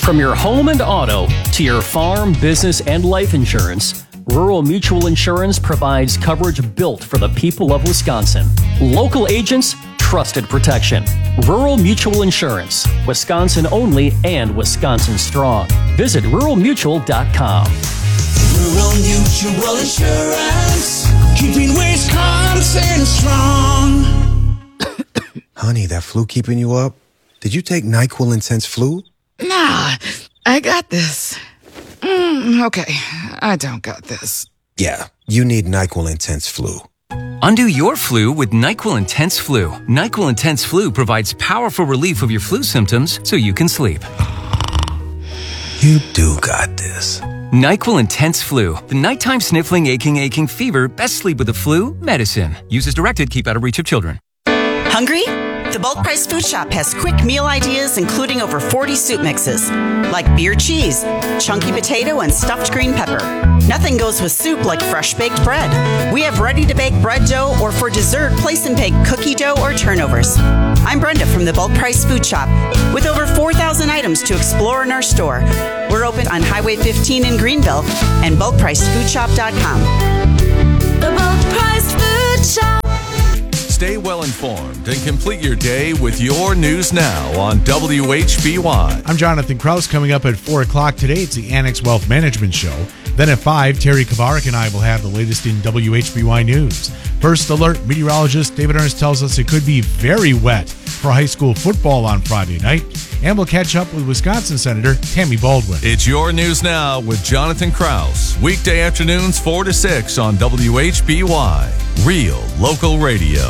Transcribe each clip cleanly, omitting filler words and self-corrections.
From your home and auto to your farm, business, and life insurance, Rural Mutual Insurance provides coverage built for the people of Wisconsin. Local agents, trusted protection. Rural Mutual Insurance, Wisconsin only and Wisconsin strong. Visit ruralmutual.com. Rural Mutual Insurance, keeping Wisconsin strong. Honey, that flu keeping you up? Did you take NyQuil Intense Flu? Nah, I got this. Okay, I don't got this. Yeah, you need NyQuil Intense Flu. Undo your flu with NyQuil Intense Flu. NyQuil Intense Flu provides powerful relief of your flu symptoms so you can sleep. You do got this. NyQuil Intense Flu. The nighttime sniffling, aching fever. Best sleep with the flu medicine. Use as directed. Keep out of reach of children. Hungry? The Bulk Price Food Shop has quick meal ideas including over 40 soup mixes, like beer cheese, chunky potato, and stuffed green pepper. Nothing goes with soup like fresh baked bread. We have ready-to-bake bread dough, or for dessert, place and bake cookie dough or turnovers. I'm Brenda from the Bulk Price Food Shop. With over 4,000 items to explore in our store, we're open on Highway 15 in Greenville and bulkpricefoodshop.com. The Bulk Price Food Shop. Stay well informed and complete your day with your news now on WHBY. I'm Jonathan Kraus. Coming up at 4 o'clock today, it's the Annex Wealth Management Show. Then at 5, Terry Kavarik and I will have the latest in WHBY news. First alert, meteorologist David Ernst tells us it could be very wet for high school football on Friday night. And we'll catch up with Wisconsin Senator Tammy Baldwin. It's your news now with Jonathan Kraus. Weekday afternoons 4 to 6 on WHBY. Real local radio.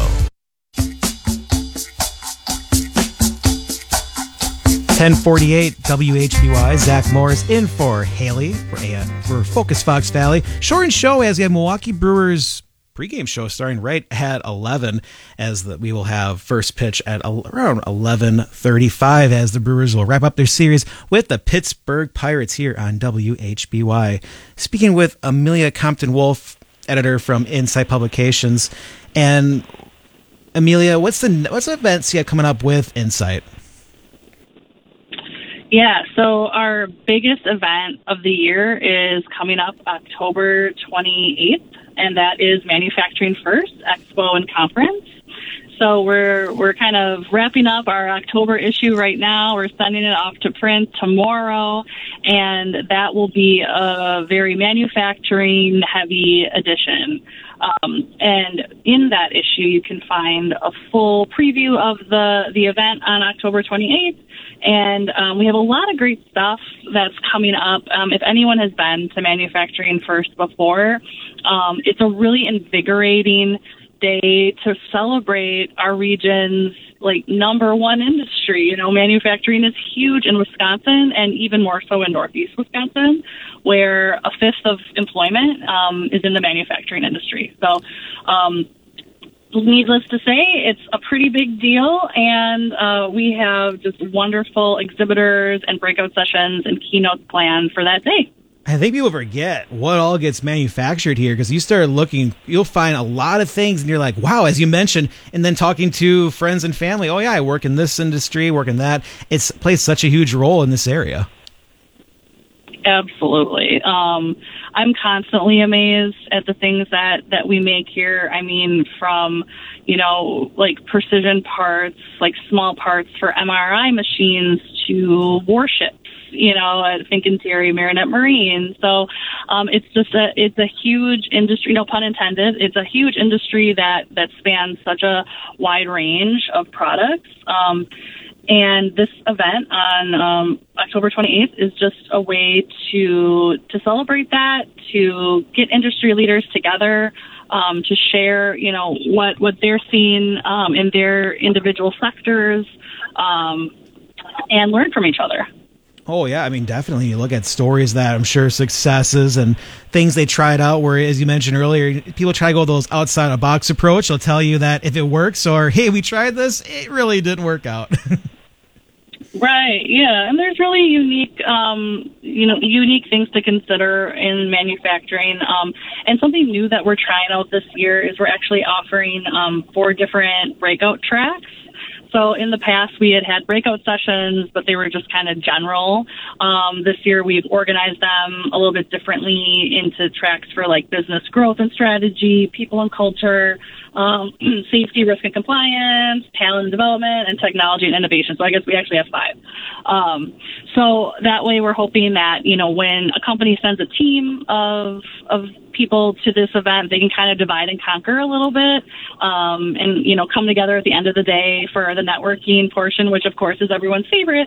1048 WHBY. Zach Morris in for Haley for Focus Fox Valley. Short show as we have Milwaukee Brewers pregame show starting right at 11 as we will have first pitch at around 11:35 as the Brewers will wrap up their series with the Pittsburgh Pirates here on WHBY. Speaking with Amelia Compton-Wolf, editor from Insight Publications. And Amelia, what's the events you have coming up with Insight? Yeah, so our biggest event of the year is coming up October 28th, and that is Manufacturing First Expo and Conference. So we're kind of wrapping up our October issue right now. We're sending it off to print tomorrow, and that will be a very manufacturing-heavy edition. And in that issue, you can find a full preview of the event on October 28th. And we have a lot of great stuff that's coming up. If anyone has been to Manufacturing First before, it's a really invigorating day to celebrate our region's number one industry. You know, manufacturing is huge in Wisconsin and even more so in Northeast Wisconsin, where a fifth of employment is in the manufacturing industry. So, needless to say, it's a pretty big deal, and we have just wonderful exhibitors and breakout sessions and keynotes planned for that day. I think people forget what all gets manufactured here, because you start looking, you'll find a lot of things, and you're like, wow, as you mentioned, and then talking to friends and family, oh yeah, I work in this industry, work in that. It plays such a huge role in this area. Absolutely. I'm constantly amazed at the things that we make here. I mean, from, precision parts, like small parts for MRI machines to warships, at Fincantieri Marinette Marine. So it's a huge industry, no pun intended. It's a huge industry that spans such a wide range of products. And this event on October 28th is just a way to celebrate that, to get industry leaders together, to share, what they're seeing in their individual sectors, and learn from each other. Oh, yeah. I mean, definitely. You look at stories that I'm sure successes and things they tried out where, as you mentioned earlier, people try to go those outside of box approach. They'll tell you that if it works, or, hey, we tried this, it really didn't work out. Right. Yeah. And there's really unique things to consider in manufacturing. And something new that we're trying out this year is we're actually offering 4 different breakout tracks So in the past, we had breakout sessions, but they were just kind of general. This year, we've organized them a little bit differently into tracks for like business growth and strategy, people and culture, safety, risk and compliance, talent and development, and technology and innovation. So I guess we actually have 5. So that way we're hoping that, when a company sends a team of people to this event, they can kind of divide and conquer a little bit, and come together at the end of the day for the networking portion, which of course is everyone's favorite,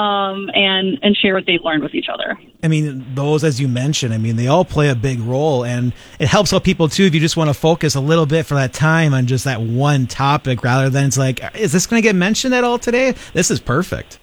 and share what they've learned with each other. I mean, those, as you mentioned, they all play a big role, and it helps out people too if you just want to focus a little bit for that time on just that one topic rather than it's like, is this going to get mentioned at all today? This is perfect.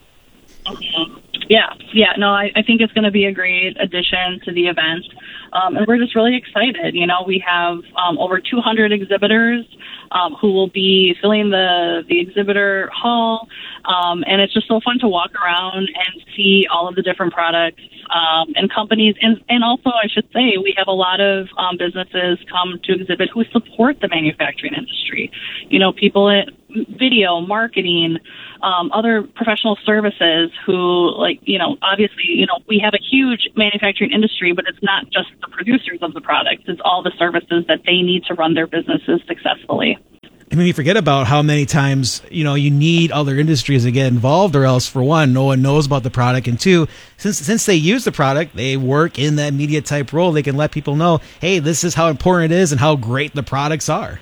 Yeah. No, I think it's going to be a great addition to the event. And we're just really excited. We have over 200 exhibitors who will be filling the exhibitor hall. And it's just so fun to walk around and see all of the different products and companies. And also, I should say, we have a lot of businesses come to exhibit who support the manufacturing industry. People in video, marketing, other professional services who, obviously, we have a huge manufacturing industry, but it's not just the producers of the products. It's all the services that they need to run their businesses successfully. You forget about how many times, you need other industries to get involved, or else, for one, no one knows about the product. And two, since they use the product, they work in that media type role. They can let people know, hey, this is how important it is and how great the products are.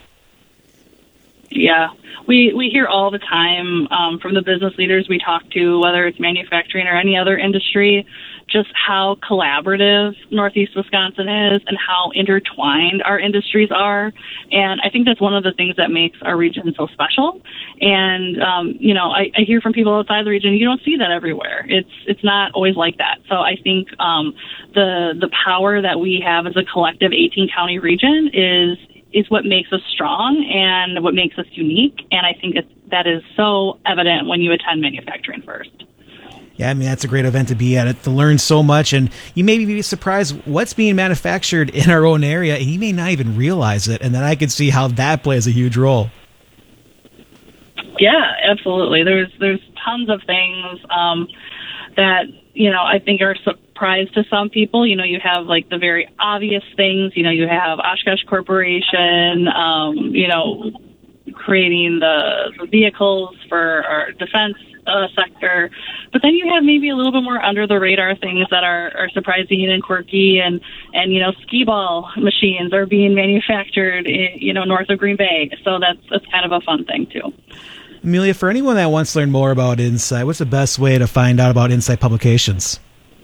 Yeah, we hear all the time from the business leaders we talk to, whether it's manufacturing or any other industry, just how collaborative Northeast Wisconsin is and how intertwined our industries are. And I think that's one of the things that makes our region so special. And, I hear from people outside the region, you don't see that everywhere. It's not always like that. So I think the power that we have as a collective 18-county region is what makes us strong and what makes us unique. And I think that is so evident when you attend Manufacturing First. Yeah, that's a great event to be at, to learn so much. And you may be surprised what's being manufactured in our own area, and you may not even realize it. And then I can see how that plays a huge role. Yeah, absolutely. There's tons of things that, I think are surprise to some people. You have like the very obvious things. You have Oshkosh Corporation, creating the vehicles for our defense sector. But then you have maybe a little bit more under the radar things that are surprising and quirky, and skee ball machines are being manufactured north of Green Bay. So that's kind of a fun thing too. Amelia, for anyone that wants to learn more about Insight, what's the best way to find out about Insight Publications?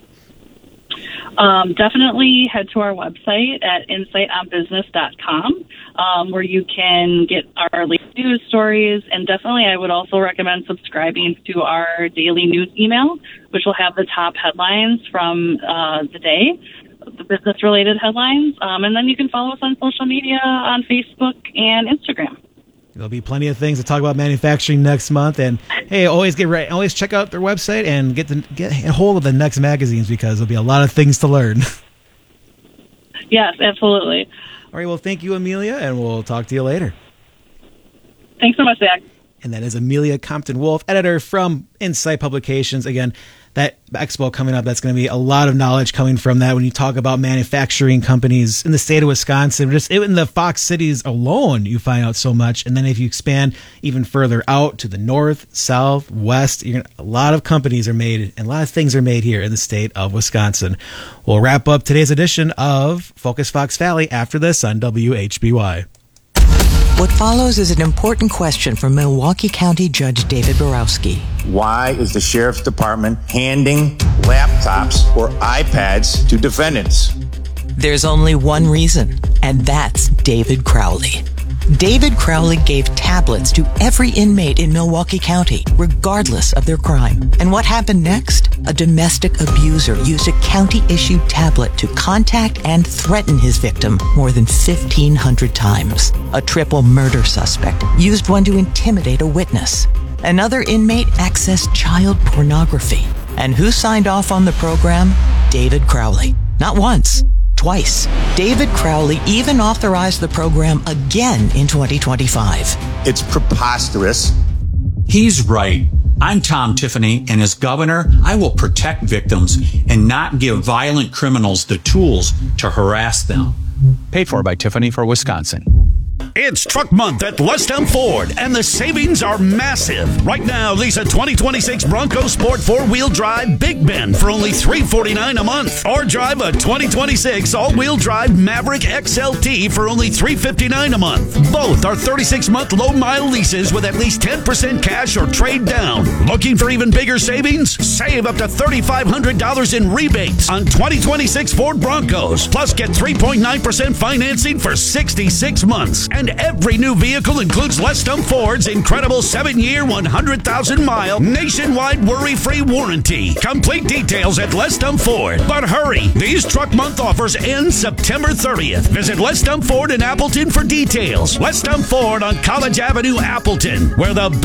Definitely head to our website at insightonbusiness.com, where you can get our latest news stories. And definitely I would also recommend subscribing to our daily news email, which will have the top headlines from the day, the business-related headlines. And then you can follow us on social media on Facebook and Instagram. There'll be plenty of things to talk about manufacturing next month, and hey, always check out their website and get a hold of the next magazines, because there'll be a lot of things to learn. Yes, absolutely. All right, well, thank you, Amelia, and we'll talk to you later. Thanks so much, Zach. And that is Amelia Compton-Wolf, editor from Insight Publications. Again, that expo coming up, that's going to be a lot of knowledge coming from that when you talk about manufacturing companies in the state of Wisconsin. Just in the Fox cities alone, you find out so much. And then if you expand even further out to the north, south, west, a lot of companies are made and a lot of things are made here in the state of Wisconsin. We'll wrap up today's edition of Focus Fox Valley after this on WHBY. What follows is an important question from Milwaukee County Judge David Borowski. Why is the Sheriff's Department handing laptops or iPads to defendants? There's only one reason, and that's David Crowley. David Crowley gave tablets to every inmate in Milwaukee County, regardless of their crime. And what happened next? A domestic abuser used a county-issued tablet to contact and threaten his victim more than 1,500 times. A triple murder suspect used one to intimidate a witness. Another inmate accessed child pornography. And who signed off on the program? David Crowley. Not once, twice. David Crowley even authorized the program again in 2025. It's preposterous. He's right. I'm Tom Tiffany, and as governor, I will protect victims and not give violent criminals the tools to harass them. Paid for by Tiffany for Wisconsin. It's Truck Month at Westham Ford, and the savings are massive. Right now, lease a 2026 Bronco Sport 4-wheel drive Big Bend for only $349 a month. Or drive a 2026 all-wheel drive Maverick XLT for only $359 a month. Both are 36-month low-mile leases with at least 10% cash or trade down. Looking for even bigger savings? Save up to $3,500 in rebates on 2026 Ford Broncos. Plus, get 3.9% financing for 66 months. And every new vehicle includes Westham Ford's incredible 7-year, 100,000-mile nationwide worry-free warranty. Complete details at Westham Ford. But hurry, these Truck Month offers end September 30th. Visit Westham Ford in Appleton for details. Westham Ford on College Avenue, Appleton, where the